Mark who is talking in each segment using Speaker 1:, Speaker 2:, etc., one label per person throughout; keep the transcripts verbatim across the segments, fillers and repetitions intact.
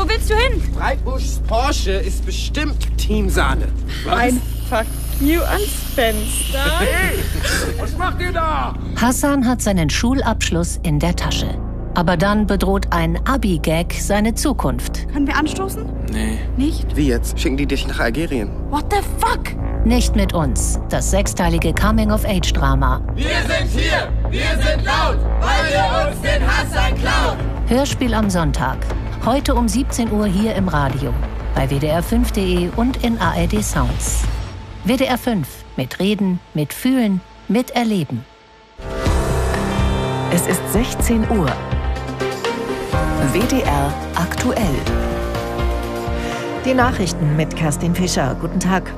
Speaker 1: wo willst du hin?
Speaker 2: Breitbuschs Porsche ist bestimmt Teamsahne.
Speaker 1: Was? Ein Fuck you ans Fenster.
Speaker 2: Hey, was macht ihr da?
Speaker 3: Hassan hat seinen Schulabschluss in der Tasche. Aber dann bedroht ein Abi-Gag seine Zukunft.
Speaker 1: Können wir anstoßen?
Speaker 2: Nee.
Speaker 1: Nicht?
Speaker 2: Wie jetzt? Schicken die dich nach Algerien?
Speaker 1: What the fuck?
Speaker 3: Nicht mit uns. Das sechsteilige Coming-of-Age-Drama.
Speaker 4: Wir sind hier, wir sind laut, weil wir uns den Hassan klauen.
Speaker 3: Hörspiel am Sonntag. Heute um siebzehn Uhr hier im Radio. Bei w d r fünf punkt d e und in A R D Sounds. W D R fünf. Mit Reden, mit Fühlen, mit Erleben.
Speaker 5: Es ist sechzehn Uhr. W D R aktuell.
Speaker 6: Die Nachrichten mit Kerstin Fischer. Guten Tag.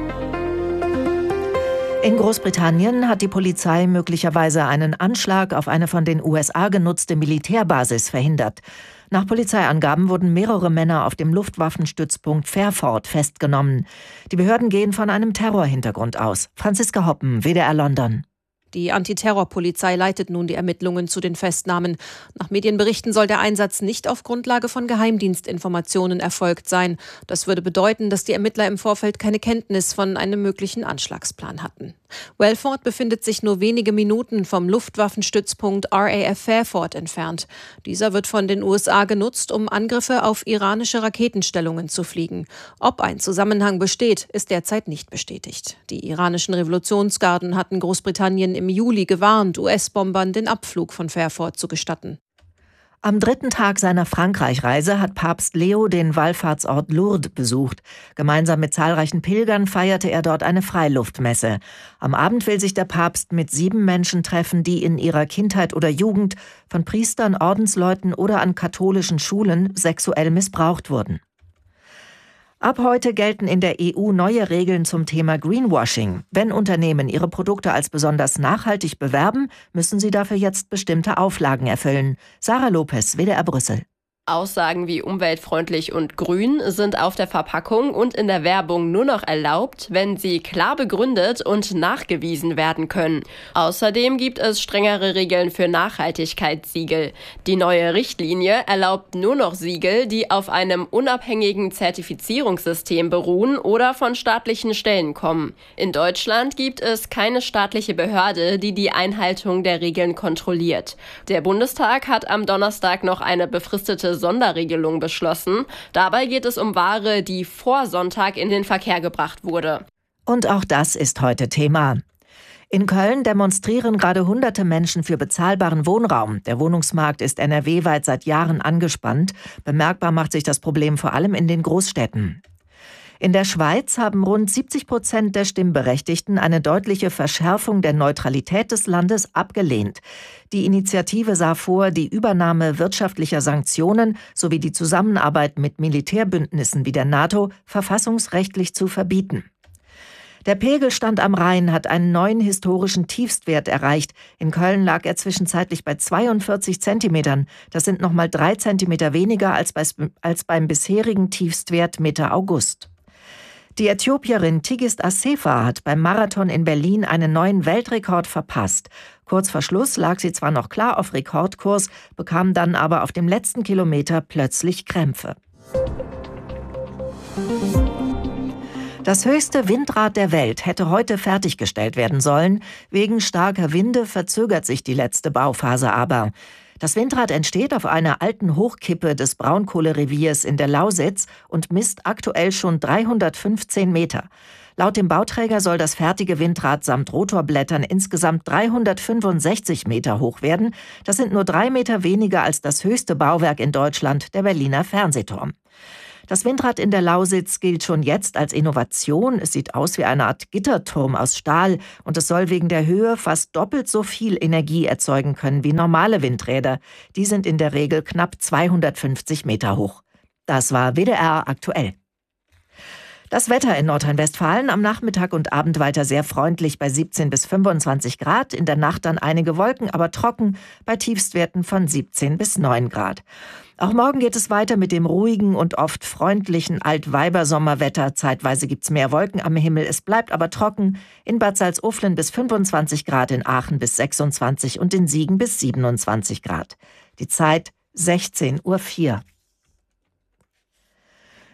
Speaker 6: In Großbritannien hat die Polizei möglicherweise einen Anschlag auf eine von den U S A genutzte Militärbasis verhindert. Nach Polizeiangaben wurden mehrere Männer auf dem Luftwaffenstützpunkt Fairford festgenommen. Die Behörden gehen von einem Terrorhintergrund aus. Franziska Hoppen, W D R London.
Speaker 7: Die Antiterrorpolizei leitet nun die Ermittlungen zu den Festnahmen. Nach Medienberichten soll der Einsatz nicht auf Grundlage von Geheimdienstinformationen erfolgt sein. Das würde bedeuten, dass die Ermittler im Vorfeld keine Kenntnis von einem möglichen Anschlagsplan hatten. Welford befindet sich nur wenige Minuten vom Luftwaffenstützpunkt R A F Fairford entfernt. Dieser wird von den U S A genutzt, um Angriffe auf iranische Raketenstellungen zu fliegen. Ob ein Zusammenhang besteht, ist derzeit nicht bestätigt. Die iranischen Revolutionsgarden hatten Großbritannien im Juli gewarnt, U S-Bombern den Abflug von Fairford zu gestatten.
Speaker 6: Am dritten Tag seiner Frankreich-Reise hat Papst Leo den Wallfahrtsort Lourdes besucht. Gemeinsam mit zahlreichen Pilgern feierte er dort eine Freiluftmesse. Am Abend will sich der Papst mit sieben Menschen treffen, die in ihrer Kindheit oder Jugend von Priestern, Ordensleuten oder an katholischen Schulen sexuell missbraucht wurden. Ab heute gelten in der E U neue Regeln zum Thema Greenwashing. Wenn Unternehmen ihre Produkte als besonders nachhaltig bewerben, müssen sie dafür jetzt bestimmte Auflagen erfüllen. Sarah Lopez, W D R Brüssel.
Speaker 8: Aussagen wie umweltfreundlich und grün sind auf der Verpackung und in der Werbung nur noch erlaubt, wenn sie klar begründet und nachgewiesen werden können. Außerdem gibt es strengere Regeln für Nachhaltigkeitssiegel. Die neue Richtlinie erlaubt nur noch Siegel, die auf einem unabhängigen Zertifizierungssystem beruhen oder von staatlichen Stellen kommen. In Deutschland gibt es keine staatliche Behörde, die die Einhaltung der Regeln kontrolliert. Der Bundestag hat am Donnerstag noch eine befristete Sonderregelung beschlossen. Dabei geht es um Ware, die vor Sonntag in den Verkehr gebracht wurde.
Speaker 6: Und auch das ist heute Thema. In Köln demonstrieren gerade hunderte Menschen für bezahlbaren Wohnraum. Der Wohnungsmarkt ist N R W-weit seit Jahren angespannt. Bemerkbar macht sich das Problem vor allem in den Großstädten. In der Schweiz haben rund siebzig Prozent der Stimmberechtigten eine deutliche Verschärfung der Neutralität des Landes abgelehnt. Die Initiative sah vor, die Übernahme wirtschaftlicher Sanktionen sowie die Zusammenarbeit mit Militärbündnissen wie der NATO verfassungsrechtlich zu verbieten. Der Pegelstand am Rhein hat einen neuen historischen Tiefstwert erreicht. In Köln lag er zwischenzeitlich bei zweiundvierzig Zentimetern. Das sind nochmal drei Zentimeter weniger als, bei, als beim bisherigen Tiefstwert Mitte August. Die Äthiopierin Tigist Assefa hat beim Marathon in Berlin einen neuen Weltrekord verpasst. Kurz vor Schluss lag sie zwar noch klar auf Rekordkurs, bekam dann aber auf dem letzten Kilometer plötzlich Krämpfe. Das höchste Windrad der Welt hätte heute fertiggestellt werden sollen. Wegen starker Winde verzögert sich die letzte Bauphase aber. Das Windrad entsteht auf einer alten Hochkippe des Braunkohlereviers in der Lausitz und misst aktuell schon dreihundertfünfzehn Meter. Laut dem Bauträger soll das fertige Windrad samt Rotorblättern insgesamt dreihundertfünfundsechzig Meter hoch werden. Das sind nur drei Meter weniger als das höchste Bauwerk in Deutschland, der Berliner Fernsehturm. Das Windrad in der Lausitz gilt schon jetzt als Innovation. Es sieht aus wie eine Art Gitterturm aus Stahl und es soll wegen der Höhe fast doppelt so viel Energie erzeugen können wie normale Windräder. Die sind in der Regel knapp zweihundertfünfzig Meter hoch. Das war W D R aktuell. Das Wetter in Nordrhein-Westfalen am Nachmittag und Abend weiter sehr freundlich bei siebzehn bis fünfundzwanzig Grad. In der Nacht dann einige Wolken, aber trocken bei Tiefstwerten von siebzehn bis neun Grad. Auch morgen geht es weiter mit dem ruhigen und oft freundlichen Altweibersommerwetter. Zeitweise gibt's mehr Wolken am Himmel, es bleibt aber trocken. In Bad Salzuflen bis fünfundzwanzig Grad, in Aachen bis sechsundzwanzig und in Siegen bis siebenundzwanzig Grad. Die Zeit sechzehn Uhr vier.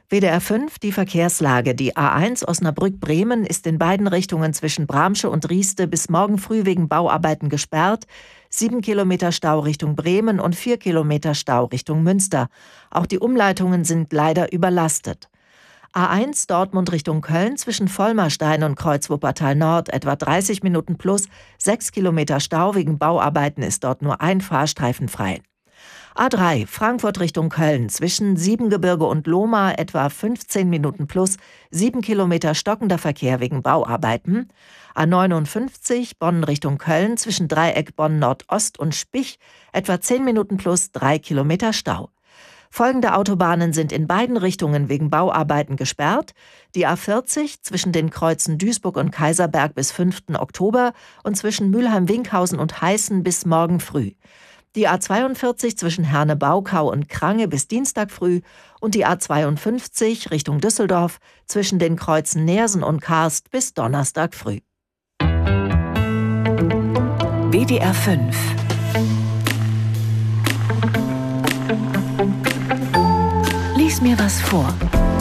Speaker 6: W D R fünf, die Verkehrslage. Die A eins Osnabrück-Bremen ist in beiden Richtungen zwischen Bramsche und Rieste bis morgen früh wegen Bauarbeiten gesperrt. Sieben Kilometer Stau Richtung Bremen und vier Kilometer Stau Richtung Münster. Auch die Umleitungen sind leider überlastet. A eins Dortmund Richtung Köln zwischen Vollmerstein und Kreuz Wuppertal Nord etwa dreißig Minuten plus. Sechs Kilometer Stau wegen Bauarbeiten ist dort nur ein Fahrstreifen frei. A drei Frankfurt Richtung Köln zwischen Siebengebirge und Lohmar etwa fünfzehn Minuten plus, sieben Kilometer stockender Verkehr wegen Bauarbeiten. A neunundfünfzig Bonn Richtung Köln zwischen Dreieck Bonn Nordost und Spich etwa zehn Minuten plus, drei Kilometer Stau. Folgende Autobahnen sind in beiden Richtungen wegen Bauarbeiten gesperrt. Die A vierzig zwischen den Kreuzen Duisburg und Kaiserberg bis fünften Oktober und zwischen Mülheim-Winkhausen und Heißen bis morgen früh. Die A zweiundvierzig zwischen Herne-Baukau und Krange bis Dienstag früh und die A zweiundfünfzig Richtung Düsseldorf zwischen den Kreuzen Neersen und Karst bis Donnerstag früh.
Speaker 5: W D R fünf. Lies mir was vor.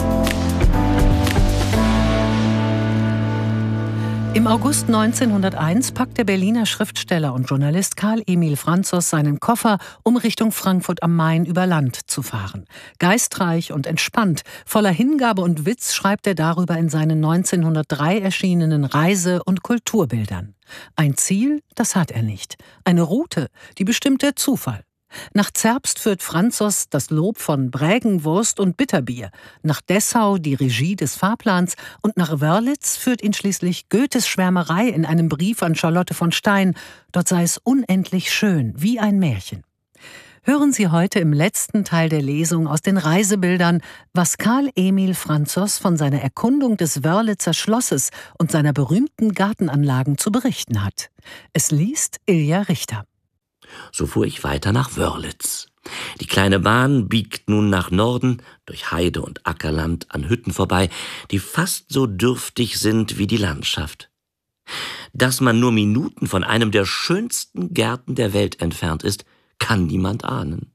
Speaker 9: Im August neunzehnhunderteins packt der Berliner Schriftsteller und Journalist Karl Emil Franzos seinen Koffer, um Richtung Frankfurt am Main über Land zu fahren. Geistreich und entspannt, voller Hingabe und Witz schreibt er darüber in seinen neunzehnhundertdrei erschienenen Reise- und Kulturbildern. Ein Ziel, das hat er nicht. Eine Route, die bestimmt der Zufall. Nach Zerbst führt Franzos das Lob von Brägenwurst und Bitterbier, nach Dessau die Regie des Fahrplans und nach Wörlitz führt ihn schließlich Goethes Schwärmerei in einem Brief an Charlotte von Stein. Dort sei es unendlich schön, wie ein Märchen. Hören Sie heute im letzten Teil der Lesung aus den Reisebildern, was Karl Emil Franzos von seiner Erkundung des Wörlitzer Schlosses und seiner berühmten Gartenanlagen zu berichten hat. Es liest Ilja Richter.
Speaker 10: So fuhr ich weiter nach Wörlitz. Die kleine Bahn biegt nun nach Norden, durch Heide und Ackerland an Hütten vorbei, die fast so dürftig sind wie die Landschaft. Dass man nur Minuten von einem der schönsten Gärten der Welt entfernt ist, kann niemand ahnen.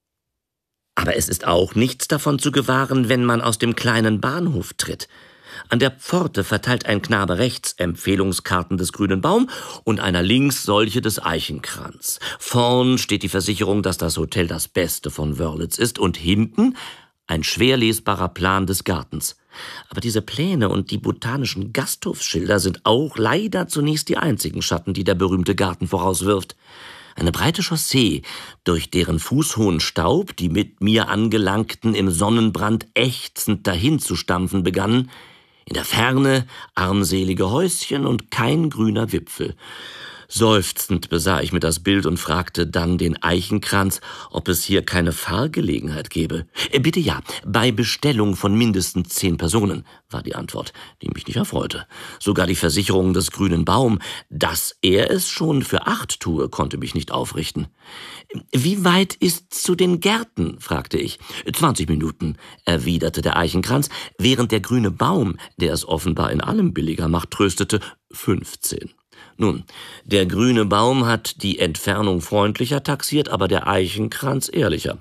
Speaker 10: Aber es ist auch nichts davon zu gewahren, wenn man aus dem kleinen Bahnhof tritt. An der Pforte verteilt ein Knabe rechts Empfehlungskarten des Grünen Baum und einer links solche des Eichenkranz. Vorn steht die Versicherung, dass das Hotel das Beste von Wörlitz ist und hinten ein schwer lesbarer Plan des Gartens. Aber diese Pläne und die botanischen Gasthofsschilder sind auch leider zunächst die einzigen Schatten, die der berühmte Garten vorauswirft. Eine breite Chaussee, durch deren fußhohen Staub die mit mir Angelangten im Sonnenbrand ächzend dahinzustampfen begannen. In der Ferne armselige Häuschen und kein grüner Wipfel. Seufzend besah ich mir das Bild und fragte dann den Eichenkranz, ob es hier keine Fahrgelegenheit gäbe. Äh, bitte ja, bei Bestellung von mindestens zehn Personen, war die Antwort, die mich nicht erfreute. Sogar die Versicherung des Grünen Baum, dass er es schon für acht tue, konnte mich nicht aufrichten. »Wie weit ist's zu den Gärten?« fragte ich. »Zwanzig Minuten«, erwiderte der Eichenkranz, während der Grüne Baum, der es offenbar in allem billiger macht, tröstete, fünfzehn. Nun, der Grüne Baum hat die Entfernung freundlicher taxiert, aber der Eichenkranz ehrlicher.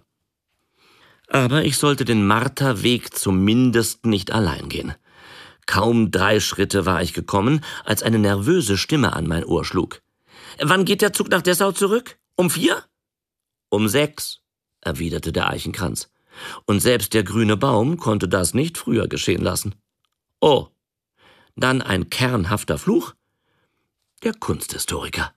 Speaker 10: Aber ich sollte den Marterweg zumindest nicht allein gehen. Kaum drei Schritte war ich gekommen, als eine nervöse Stimme an mein Ohr schlug. »Wann geht der Zug nach Dessau zurück? Um vier?« »Um sechs«, erwiderte der Eichenkranz. Und selbst der Grüne Baum konnte das nicht früher geschehen lassen. Oh, dann ein kernhafter Fluch? Der Kunsthistoriker.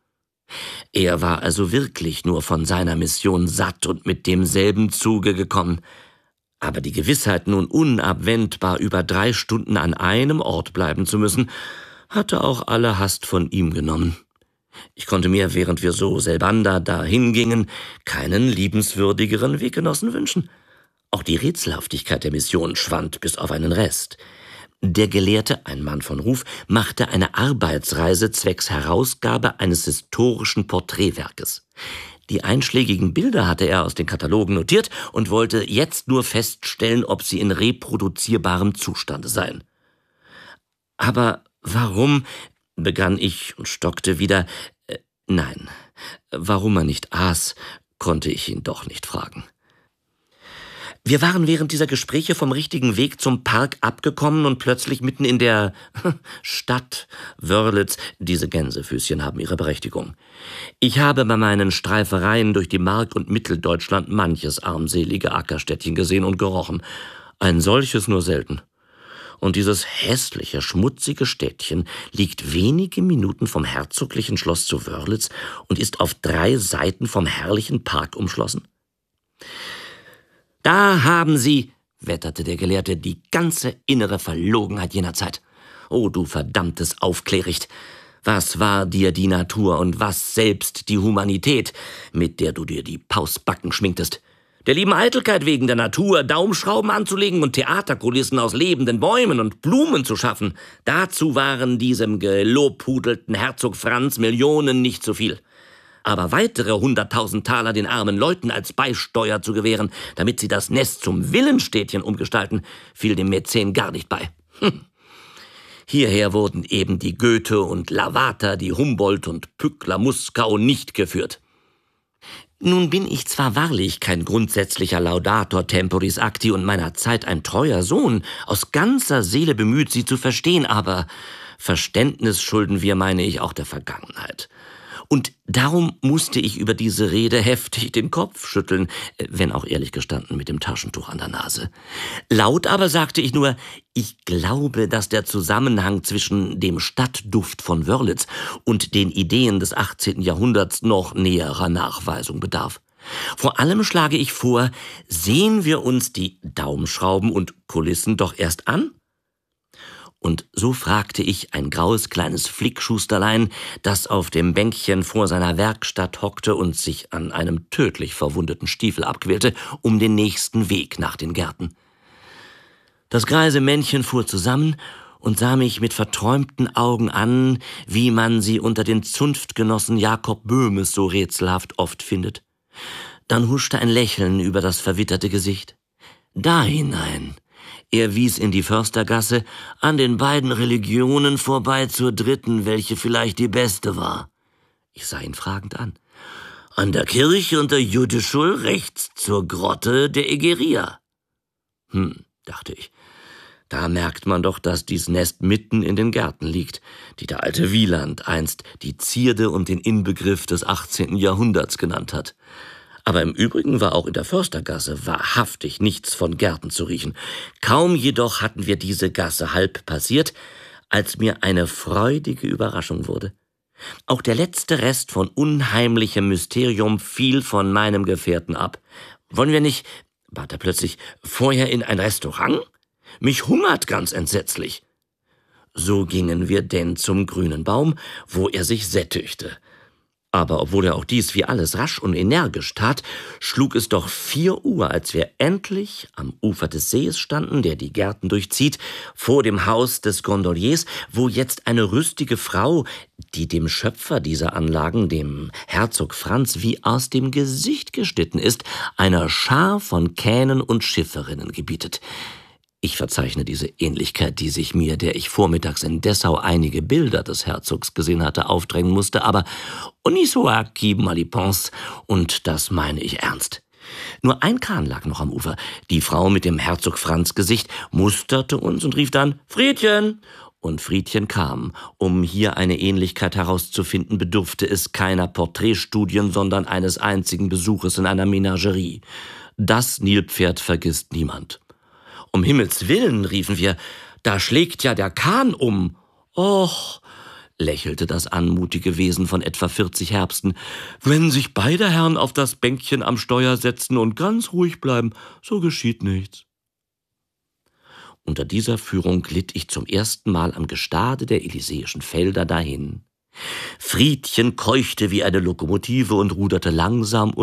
Speaker 10: Er war also wirklich nur von seiner Mission satt und mit demselben Zuge gekommen. Aber die Gewissheit, nun unabwendbar über drei Stunden an einem Ort bleiben zu müssen, hatte auch alle Hast von ihm genommen. Ich konnte mir, während wir so selbander dahin gingen, keinen liebenswürdigeren Weggenossen wünschen. Auch die Rätselhaftigkeit der Mission schwand bis auf einen Rest. Der Gelehrte, ein Mann von Ruf, machte eine Arbeitsreise zwecks Herausgabe eines historischen Porträtwerkes. Die einschlägigen Bilder hatte er aus den Katalogen notiert und wollte jetzt nur feststellen, ob sie in reproduzierbarem Zustande seien. Aber warum, begann ich und stockte wieder, äh, nein, warum er nicht aß, konnte ich ihn doch nicht fragen. Wir waren während dieser Gespräche vom richtigen Weg zum Park abgekommen und plötzlich mitten in der Stadt Wörlitz. Diese Gänsefüßchen haben ihre Berechtigung. Ich habe bei meinen Streifereien durch die Mark- und Mitteldeutschland manches armselige Ackerstädtchen gesehen und gerochen. Ein solches nur selten. Und dieses hässliche, schmutzige Städtchen liegt wenige Minuten vom herzoglichen Schloss zu Wörlitz und ist auf drei Seiten vom herrlichen Park umschlossen. »Da haben Sie«, wetterte der Gelehrte, »die ganze innere Verlogenheit jener Zeit. Oh, du verdammtes Aufkläricht! Was war dir die Natur und was selbst die Humanität, mit der du dir die Pausbacken schminktest? Der lieben Eitelkeit wegen der Natur Daumenschrauben anzulegen und Theaterkulissen aus lebenden Bäumen und Blumen zu schaffen, dazu waren diesem gelobhudelten Herzog Franz Millionen nicht zu viel. Aber weitere hunderttausend Taler den armen Leuten als Beisteuer zu gewähren, damit sie das Nest zum Villenstädtchen umgestalten, fiel dem Mäzen gar nicht bei. Hm. Hierher wurden eben die Goethe und Lavater, die Humboldt und Pückler Muskau nicht geführt. Nun bin ich zwar wahrlich kein grundsätzlicher Laudator temporis acti und meiner Zeit ein treuer Sohn, aus ganzer Seele bemüht, sie zu verstehen, aber Verständnis schulden wir, meine ich, auch der Vergangenheit. Und darum musste ich über diese Rede heftig den Kopf schütteln, wenn auch ehrlich gestanden mit dem Taschentuch an der Nase. Laut aber sagte ich nur, ich glaube, dass der Zusammenhang zwischen dem Stadtduft von Wörlitz und den Ideen des achtzehnten Jahrhunderts noch näherer Nachweisung bedarf. Vor allem schlage ich vor, sehen wir uns die Daumenschrauben und Kulissen doch erst an? Und so fragte ich ein graues kleines Flickschusterlein, das auf dem Bänkchen vor seiner Werkstatt hockte und sich an einem tödlich verwundeten Stiefel abquälte, um den nächsten Weg nach den Gärten. Das greise Männchen fuhr zusammen und sah mich mit verträumten Augen an, wie man sie unter den Zunftgenossen Jakob Böhmes so rätselhaft oft findet. Dann huschte ein Lächeln über das verwitterte Gesicht. Da hinein. Er wies in die Förstergasse, an den beiden Religionen vorbei zur dritten, welche vielleicht die beste war. Ich sah ihn fragend an. An der Kirche und der Jüdischul rechts zur Grotte der Egeria. Hm, dachte ich. Da merkt man doch, dass dies Nest mitten in den Gärten liegt, die der alte Wieland einst die Zierde und den Inbegriff des achtzehnten Jahrhunderts genannt hat. Aber im Übrigen war auch in der Förstergasse wahrhaftig nichts von Gärten zu riechen. Kaum jedoch hatten wir diese Gasse halb passiert, als mir eine freudige Überraschung wurde. Auch der letzte Rest von unheimlichem Mysterium fiel von meinem Gefährten ab. Wollen wir nicht, bat er plötzlich, vorher in ein Restaurant? Mich hungert ganz entsetzlich. So gingen wir denn zum grünen Baum, wo er sich sättigte. Aber obwohl er auch dies wie alles rasch und energisch tat, schlug es doch vier Uhr, als wir endlich am Ufer des Sees standen, der die Gärten durchzieht, vor dem Haus des Gondoliers, wo jetzt eine rüstige Frau, die dem Schöpfer dieser Anlagen, dem Herzog Franz, wie aus dem Gesicht geschnitten ist, einer Schar von Kähnen und Schifferinnen gebietet. Ich verzeichne diese Ähnlichkeit, die sich mir, der ich vormittags in Dessau einige Bilder des Herzogs gesehen hatte, aufdrängen musste, aber on y soit qui mal y pense, und das meine ich ernst. Nur ein Kahn lag noch am Ufer. Die Frau mit dem Herzog Franz Gesicht musterte uns und rief dann, »Friedchen!« Und Friedchen kam. Um hier eine Ähnlichkeit herauszufinden, bedurfte es keiner Porträtstudien, sondern eines einzigen Besuches in einer Menagerie. Das Nilpferd vergisst niemand. »Um Himmels Willen«, riefen wir, »da schlägt ja der Kahn um.« »Och«, lächelte das anmutige Wesen von etwa vierzig Herbsten, »wenn sich beide Herren auf das Bänkchen am Steuer setzen und ganz ruhig bleiben, so geschieht nichts.« Unter dieser Führung glitt ich zum ersten Mal am Gestade der Elysäischen Felder dahin. Friedchen keuchte wie eine Lokomotive und ruderte langsam